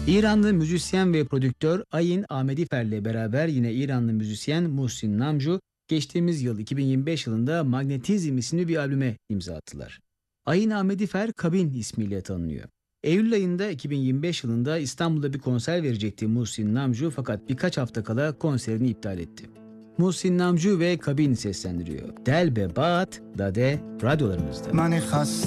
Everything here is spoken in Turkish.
İranlı müzisyen ve prodüktör Ayin Ahmedifer ile beraber yine İranlı müzisyen Muhsin Namju geçtiğimiz yıl 2025 yılında Magnetizm isimli bir albüme imza attılar. Ayin Ahmedifer Kabin ismiyle tanınıyor. Eylül ayında 2025 yılında İstanbul'da bir konser verecekti Muhsin Namju fakat birkaç hafta kala konserini iptal etti. Muhsin Namju ve Kabin seslendiriyor. Del be Baat Dade radyolarımızda.